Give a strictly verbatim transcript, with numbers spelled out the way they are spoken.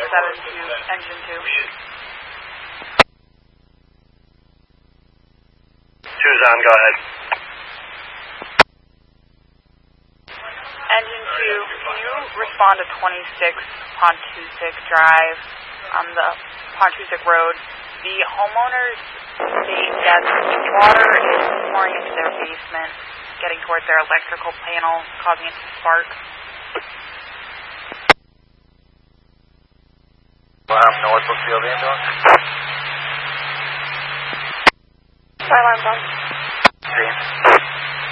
is that into engine two? Two's on, go ahead. Engine two, can you respond to twenty-six Pontusic Drive on the Pontusic Road? The homeowners state that water is pouring into their basement, getting towards their electrical panel, causing it to spark. Um, North Brookfield ambulance. Fire alarm done. Green.